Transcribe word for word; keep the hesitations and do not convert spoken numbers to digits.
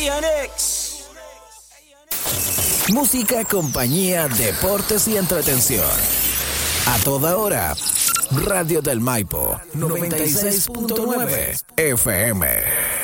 Música, compañía, deportes y entretención. A toda hora. Radio del Maipo, noventa y seis punto nueve F M.